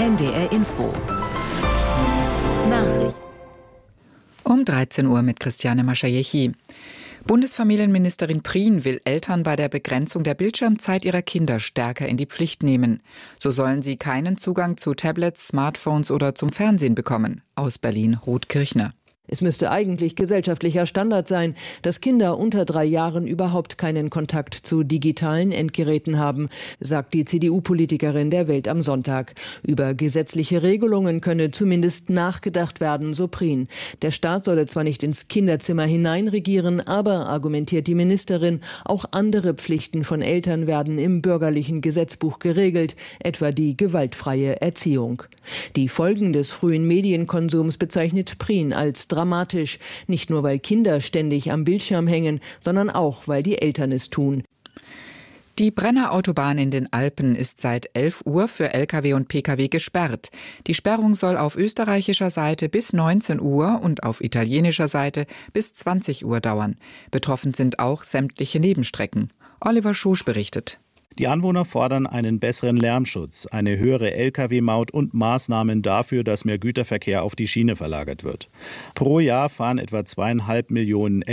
NDR Info. Nachrichten. Um 13 Uhr mit Christiane Maschajechi. Bundesfamilienministerin Prien will Eltern bei der Begrenzung der Bildschirmzeit ihrer Kinder stärker in die Pflicht nehmen. So sollen sie keinen Zugang zu Tablets, Smartphones oder zum Fernsehen bekommen. Aus Berlin, Ruth Kirchner. Es müsste eigentlich gesellschaftlicher Standard sein, dass Kinder unter 3 Jahren überhaupt keinen Kontakt zu digitalen Endgeräten haben, sagt die CDU-Politikerin der Welt am Sonntag. Über gesetzliche Regelungen könne zumindest nachgedacht werden, so Prien. Der Staat solle zwar nicht ins Kinderzimmer hineinregieren, aber, argumentiert die Ministerin, auch andere Pflichten von Eltern werden im bürgerlichen Gesetzbuch geregelt, etwa die gewaltfreie Erziehung. Die Folgen des frühen Medienkonsums bezeichnet Prien als dramatisch, nicht nur weil Kinder ständig am Bildschirm hängen, sondern auch, weil die Eltern es tun. Die Brenner Autobahn in den Alpen ist seit 11 Uhr für Lkw und Pkw gesperrt. Die Sperrung soll auf österreichischer Seite bis 19 Uhr und auf italienischer Seite bis 20 Uhr dauern. Betroffen sind auch sämtliche Nebenstrecken. Oliver Schusch berichtet. Die Anwohner fordern einen besseren Lärmschutz, eine höhere Lkw-Maut und Maßnahmen dafür, dass mehr Güterverkehr auf die Schiene verlagert wird. Pro Jahr fahren etwa 2,5 Millionen